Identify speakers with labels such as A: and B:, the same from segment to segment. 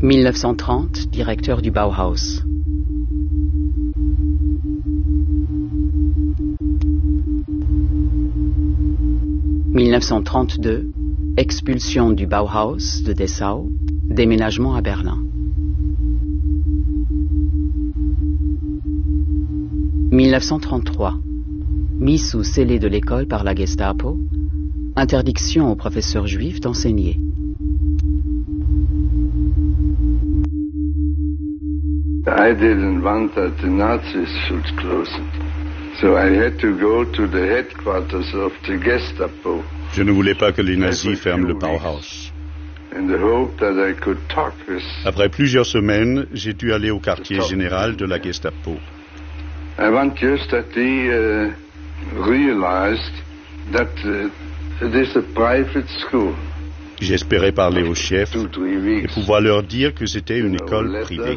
A: 1930, directeur du Bauhaus. 1932, expulsion du Bauhaus de Dessau, déménagement à Berlin. 1933, mise sous scellé de l'école par la Gestapo, interdiction aux professeurs juifs d'enseigner.
B: I didn't want that the Nazis should close it. So I had to go to the headquarters of the Gestapo.
C: Je ne voulais pas que les nazis ferment le Bauhaus.
B: In the hope that I could talk with.
C: Après plusieurs semaines, j'ai dû aller au quartier général de la Gestapo.
B: I want just that they realized that it is a private school.
C: J'espérais parler au chef et pouvoir leur dire que c'était une école privée.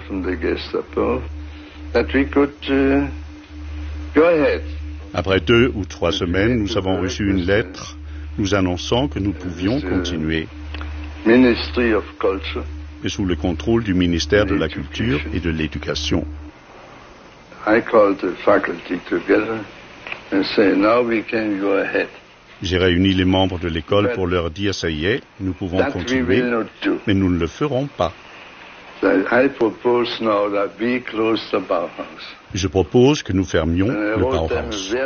C: Après 2 ou 3 semaines, nous avons reçu une lettre nous annonçant que nous pouvions continuer. Et sous le contrôle du ministère de la Culture et de l'Éducation. J'ai réuni les membres de l'école pour leur dire, ça y est, nous pouvons continuer, mais nous ne le ferons pas. Je propose que nous fermions le Bauhaus.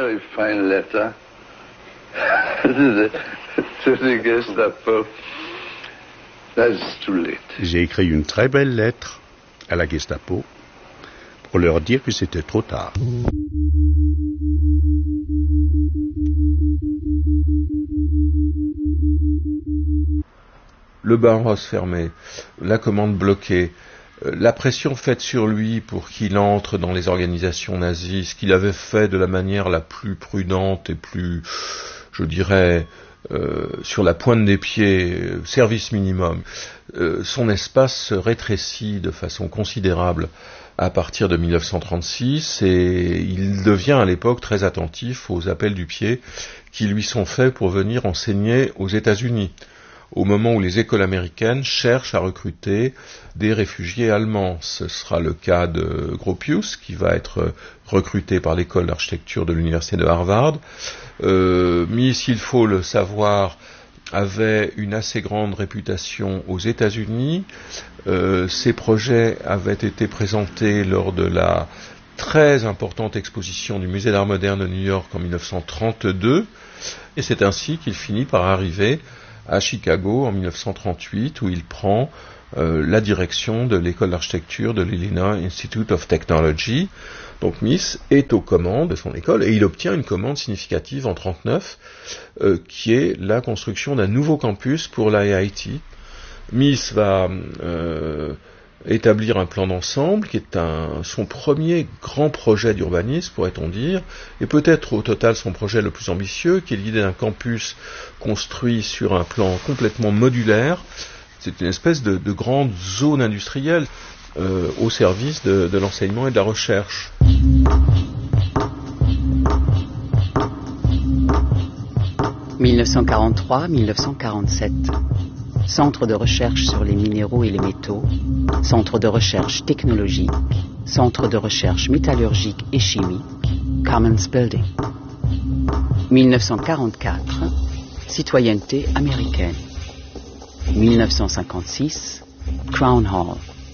C: J'ai écrit une très belle lettre à la Gestapo pour leur dire que c'était trop tard.
D: Le Bauhaus fermé, la commande bloquée, la pression faite sur lui pour qu'il entre dans les organisations nazies, ce qu'il avait fait de la manière la plus prudente et plus, je dirais, sur la pointe des pieds, service minimum. Son espace se rétrécit de façon considérable à partir de 1936 et il devient à l'époque très attentif aux appels du pied qui lui sont faits pour venir enseigner aux États-Unis, au moment où les écoles américaines cherchent à recruter des réfugiés allemands. Ce sera le cas de Gropius, qui va être recruté par l'école d'architecture de l'université de Harvard. Mies, il faut le savoir, avait une assez grande réputation aux États-Unis. Ses projets avaient été présentés lors de la très importante exposition du Musée d'Art moderne de New York en 1932, et c'est ainsi qu'il finit par arriver à Chicago en 1938, où il prend la direction de l'école d'architecture de l'Illinois Institute of Technology. Donc Mies est aux commandes de son école et il obtient une commande significative en 1939 qui est la construction d'un nouveau campus pour l'IIT. Mies va établir un plan d'ensemble qui est son premier grand projet d'urbanisme, pourrait-on dire, et peut-être au total son projet le plus ambitieux, qui est l'idée d'un campus construit sur un plan complètement modulaire. C'est une espèce de grande zone industrielle au service de l'enseignement et de la recherche. «
A: 1943-1947 Centre de recherche sur les minéraux et les métaux, Centre de recherche technologique, Centre de recherche métallurgique et chimique, Commons Building. 1944, citoyenneté américaine. 1956, Crown Hall.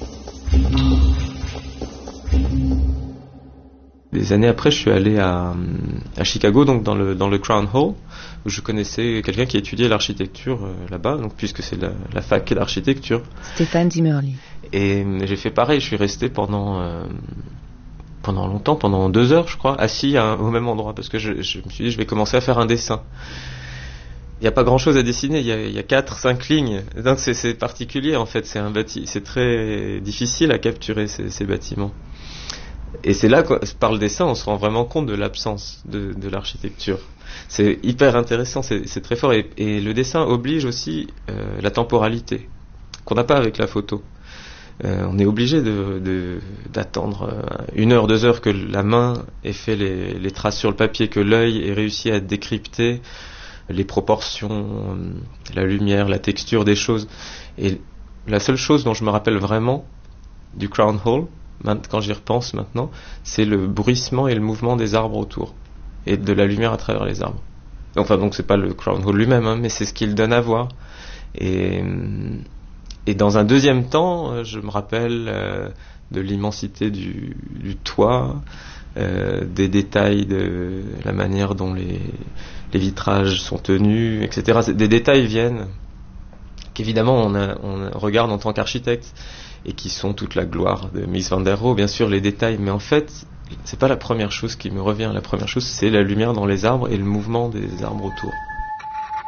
E: Des années après, je suis allé à Chicago, donc dans le Crown Hall, où je connaissais quelqu'un qui étudiait l'architecture là-bas, donc puisque c'est la fac d'architecture.
F: Stéphane Zimmerli.
E: Et j'ai fait pareil, je suis resté pendant longtemps, pendant 2 heures, je crois, assis au même endroit, parce que je me suis dit, je vais commencer à faire un dessin. Il n'y a pas grand-chose à dessiner, il y a 4-5 lignes, donc c'est particulier en fait, c'est très difficile à capturer ces bâtiments. Et c'est là, par le dessin, on se rend vraiment compte de l'absence de l'architecture. C'est hyper intéressant, c'est très fort. Et le dessin oblige aussi la temporalité, qu'on n'a pas avec la photo. On est obligé d'attendre 1 heure, 2 heures que la main ait fait les traces sur le papier, que l'œil ait réussi à décrypter les proportions, la lumière, la texture des choses. Et la seule chose dont je me rappelle vraiment du Crown Hall, quand j'y repense maintenant, c'est le bruissement et le mouvement des arbres autour et de la lumière à travers les arbres. Enfin, donc c'est pas le Crown Hall lui-même, hein, mais c'est ce qu'il donne à voir. Et dans un deuxième temps, je me rappelle de l'immensité du toit, des détails de la manière dont les vitrages sont tenus, etc. Des détails viennent qu'évidemment on regarde en tant qu'architecte et qui sont toute la gloire de Mies van der Rohe, bien sûr, les détails, mais en fait c'est pas la première chose qui me revient. La première chose, c'est la lumière dans les arbres et le mouvement des arbres autour.